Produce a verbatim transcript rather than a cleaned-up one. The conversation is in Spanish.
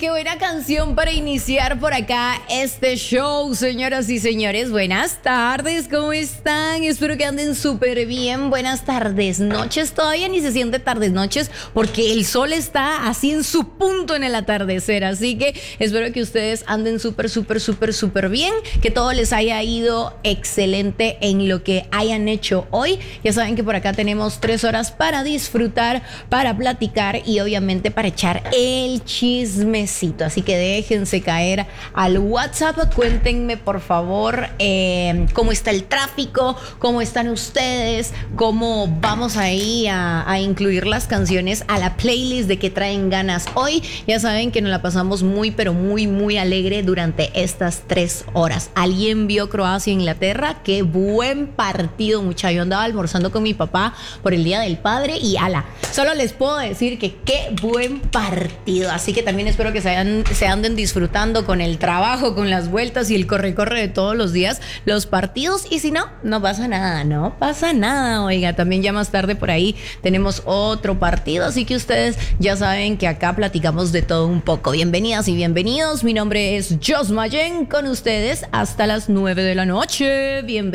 qué buena canción para iniciar por acá este show, señoras y señores. Buenas tardes, ¿cómo están? Espero que anden súper bien. Buenas tardes, noches. Todavía ni se siente tardes, noches, porque el sol está así en su punto en el atardecer. Así que espero que ustedes anden súper, súper, súper, súper bien. Que todo les haya ido excelente en lo que hayan hecho hoy. Ya saben que por acá tenemos tres horas para disfrutar, para platicar y obviamente para echar el chismecito. Así que déjense caer al WhatsApp. Cuéntenme por favor eh, cómo está el tráfico, cómo están ustedes, cómo vamos ahí a, a incluir las canciones a la playlist de que traen ganas hoy. Ya saben que nos la pasamos muy pero muy muy alegre durante estas tres horas. ¿Alguien vio Croacia-Inglaterra? Qué buen partido, muchacho. Yo andaba almorzando con mi papá por el Día del Padre y ala, solo les puedo decir que qué buen partido. Así que también espero que se, hayan, se anden disfrutando con el trabajo, con las vueltas y el corre-corre de todos los días los partidos. Y si no, no pasa nada, no pasa nada. Oiga, también ya más tarde por ahí tenemos otro partido, así que ustedes ya saben que acá platicamos de todo un poco. Bienvenidas y bienvenidos. Mi nombre es Jos Mayen, con ustedes hasta las nueve de la noche. Bienvenidos.